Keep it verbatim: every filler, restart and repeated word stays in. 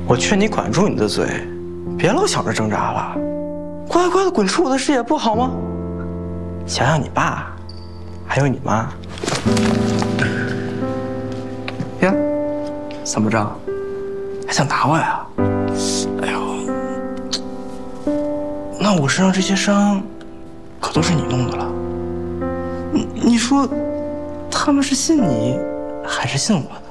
我劝你管住你的嘴，别老想着挣扎了，乖乖的滚出我的视野不好吗？想想你爸，还有你妈。呀，怎么着？还想打我呀？哎呦，那我身上这些伤，可都是你弄的了。你你说，他们是信你，还是信我呢？